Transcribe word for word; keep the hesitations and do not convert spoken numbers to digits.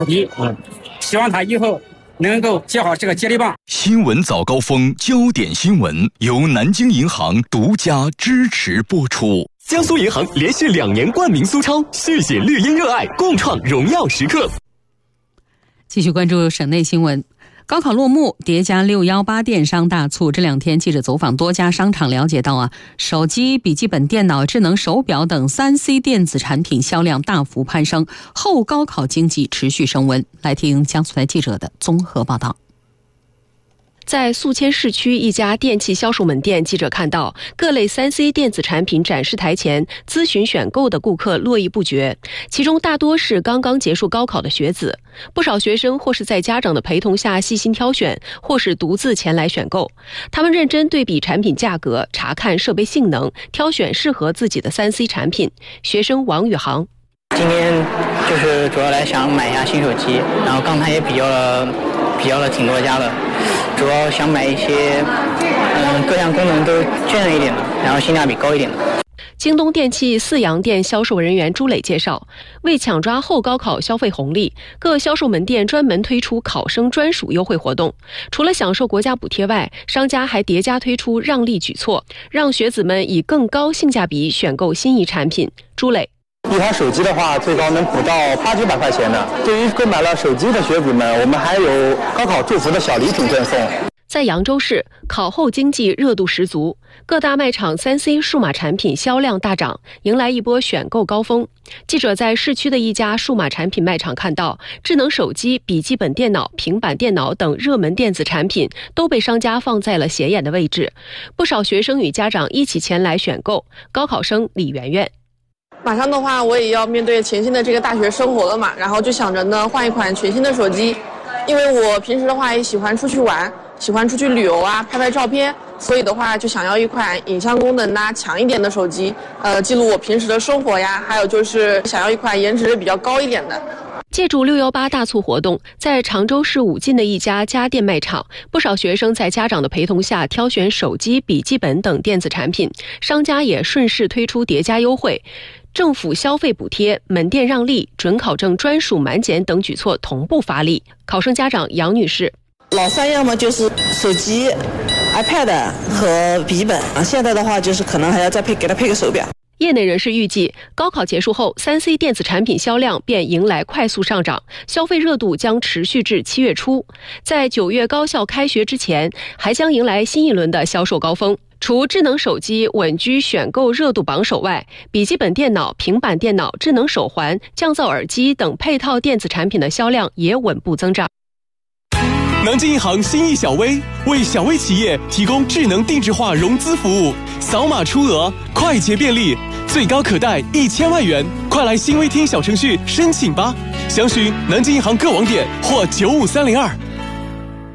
一嗯，希望他以后能够接好这个接力棒。 新闻早高峰焦点新闻由南京银行独家支持播出。 江苏银行连续两年冠名苏超，续写绿茵热爱，共创荣耀时刻。 继续关注省内新闻。高考落幕，叠加六一八电商大促，这两天记者走访多家商场，了解到啊，手机、笔记本电脑、智能手表等 三 C 电子产品销量大幅攀升，后高考经济持续升温。来听江苏台记者的综合报道。 在宿迁市区一家电器销售门店，记者看到各类 三 C 电子产品展示台前咨询选购的顾客络绎不绝，其中大多是刚刚结束高考的学子，不少学生或是在家长的陪同下细心挑选，或是独自前来选购。他们认真对比产品价格，查看设备性能，挑选适合自己的 三 C 产品。学生王宇航： 今天就是主要来想买一下新手机，然后刚才也比较了比较了挺多家的，主要想买一些嗯各项功能都均衡一点的，然后性价比高一点的。 京东电器四阳店销售人员朱磊介绍，为抢抓后高考消费红利，各销售门店专门推出考生专属优惠活动。除了享受国家补贴外，商家还叠加推出让利举措，让学子们以更高性价比选购心仪产品。朱磊： 一台手机的话，最高能补到八九百块钱的。对于购买了手机的学子们，我们还有高考祝福的小礼品赠送。 在扬州市，考后经济热度十足，各大卖场 三 C 数码产品销量大涨，迎来一波选购高峰。记者在市区的一家数码产品卖场看到，智能手机、笔记本电脑、平板电脑等热门电子产品都被商家放在了显眼的位置，不少学生与家长一起前来选购。高考生李媛媛： 马上的话，我也要面对全新的这个大学生活了嘛，然后就想着呢，换一款全新的手机，因为我平时的话也喜欢出去玩，喜欢出去旅游啊，拍拍照片，所以的话就想要一款影像功能呐强一点的手机，呃，记录我平时的生活呀，还有就是想要一款颜值比较高一点的。 借助六一八大促活动，在常州市武进的一家家电卖场，不少学生在家长的陪同下挑选手机、笔记本等电子产品，商家也顺势推出叠加优惠。政府消费补贴、门店让利、准考证专属满减等举措同步发力。考生家长杨女士： 老三要么就是手机、iPad 和笔记本啊，现在的话就是可能还要再配给他配个手表。 业内人士预计，高考结束后 三 C 电子产品销量便迎来快速上涨，消费热度将持续至七月初。在九月高校开学之前，还将迎来新一轮的销售高峰。除智能手机稳居选购热度榜首外，笔记本电脑、平板电脑、智能手环、降噪耳机等配套电子产品的销量也稳步增长。 南京银行心意小微为小微企业提供智能定制化融资服务，扫码出额，快捷便利，最高可贷一千万元，快来新微听小程序申请吧！详询南京银行各网点或九五三零二。